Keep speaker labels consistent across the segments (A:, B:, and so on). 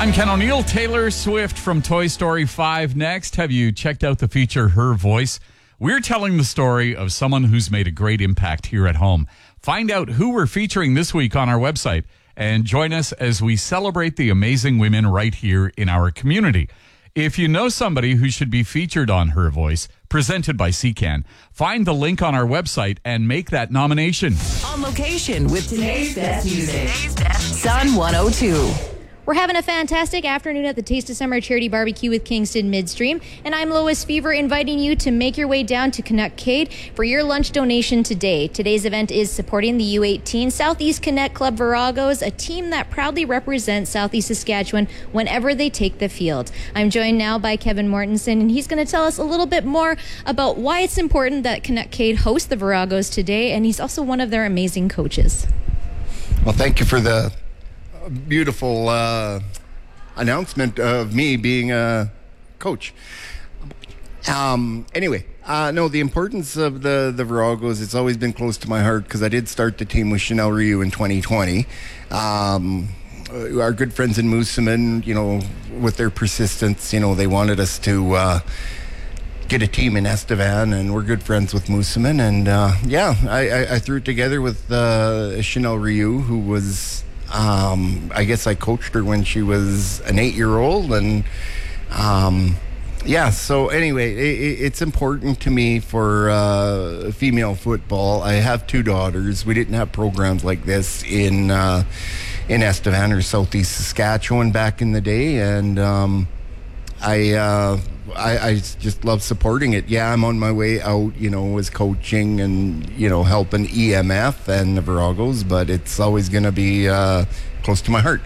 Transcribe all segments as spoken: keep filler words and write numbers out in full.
A: I'm Ken O'Neill. Taylor Swift from Toy Story five next. Have you checked out the feature Her Voice? We're telling the story of someone who's made a great impact here at home. Find out who we're featuring this week on our website and join us as we celebrate the amazing women right here in our community. If you know somebody who should be featured on Her Voice, presented by C CAN, find the link on our website and make that nomination.
B: On location with today's best music. Sun one oh two.
C: We're having a fantastic afternoon at the Taste of Summer Charity Barbecue with Kingston Midstream, and I'm Lois Fever inviting you to make your way down to Canuck-Cade for your lunch donation today. Today's event is supporting the U eighteen Southeast Connect Club Viragos, a team that proudly represents Southeast Saskatchewan whenever they take the field. I'm joined now by Kevin Mortensen, and he's going to tell us a little bit more about why it's important that Canuck-Cade host the Viragos today, and he's also one of their amazing coaches.
D: Well, thank you for the beautiful uh, announcement of me being a coach. Um, anyway, uh, no, the importance of the, the Viragos, it's always been close to my heart because I did start the team with Chanel Ryu in twenty twenty. Um, our good friends in Moosomin, you know, with their persistence, you know, they wanted us to uh, get a team in Estevan, and we're good friends with Moosomin. And uh, yeah, I, I, I threw it together with uh, Chanel Ryu, who was Um, I guess I coached her when she was an eight-year-old, and um, yeah. So anyway, it, it's important to me for uh, female football. I have two daughters. We didn't have programs like this in uh, in Estevan or Southeast Saskatchewan back in the day, and um, I, uh, I I just love supporting it. Yeah, I'm on my way out, you know, as coaching and, you know, helping E M F and the Viragos, but it's always going to be uh, close to my heart.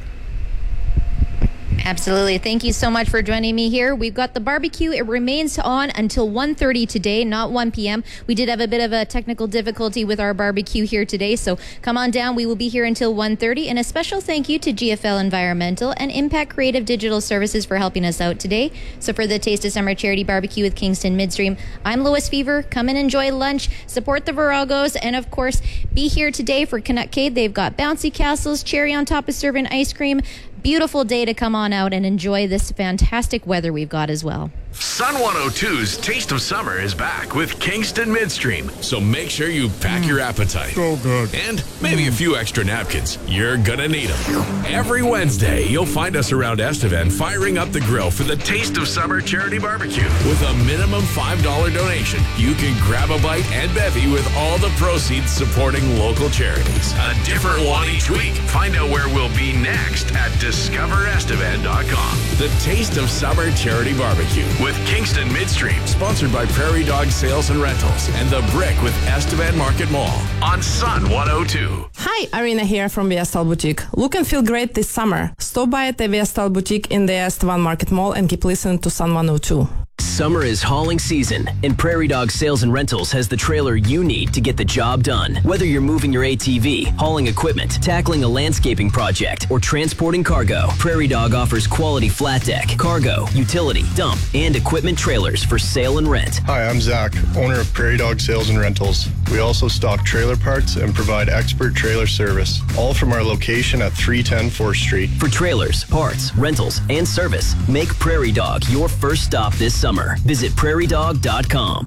C: Absolutely. Thank you so much for joining me here. We've got the barbecue. It remains on until one thirty today, not one p.m. We did have a bit of a technical difficulty with our barbecue here today, so come on down. We will be here until one thirty. And a special thank you to G F L Environmental and Impact Creative Digital Services for helping us out today. So for the Taste of Summer Charity Barbecue with Kingston Midstream, I'm Lois Fever. Come and enjoy lunch, support the Viragos, and of course, be here today for Canuck-Cade. They've got bouncy castles, cherry on top of serving ice cream. Beautiful day to come on out and enjoy this fantastic weather we've got as well.
E: Sun one oh two's Taste of Summer is back with Kingston Midstream. So make sure you pack mm. your appetite.
D: So good.
E: And maybe mm. a few extra napkins. You're gonna need them. Every Wednesday, you'll find us around Estevan firing up the grill for the Taste of Summer Charity Barbecue. With a minimum five dollars donation, you can grab a bite and bevy with all the proceeds supporting local charities. A different one each week. Find out where we'll be next at discover estevan dot com. The Taste of Summer Charity Barbecue with Kingston Midstream, sponsored by Prairie Dog Sales and Rentals and The Brick with Estevan Market Mall on Sun one oh two.
F: Hi, Arina here from Viestal Boutique. Look and feel great this summer. Stop by at the Viestal Boutique in the Estevan Market Mall and keep listening to Sun one oh two.
G: Summer is hauling season, and Prairie Dog Sales and Rentals has the trailer you need to get the job done. Whether you're moving your A T V, hauling equipment, tackling a landscaping project, or transporting cargo, Prairie Dog offers quality flat deck, cargo, utility, dump, and equipment trailers for sale and rent.
H: Hi, I'm Zach, owner of Prairie Dog Sales and Rentals. We also stock trailer parts and provide expert trailer service, all from our location at three ten fourth Street.
G: For trailers, parts, rentals, and service, make Prairie Dog your first stop this summer. Visit prairie dog dot com.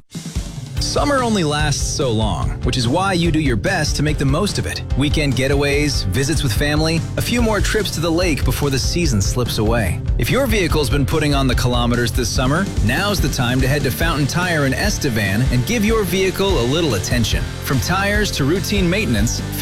I: Summer only lasts so long, which is why you do your best to make the most of it. Weekend getaways, visits with family, a few more trips to the lake before the season slips away. If your vehicle's been putting on the kilometers this summer, now's the time to head to Fountain Tire in Estevan and give your vehicle a little attention. From tires to routine maintenance,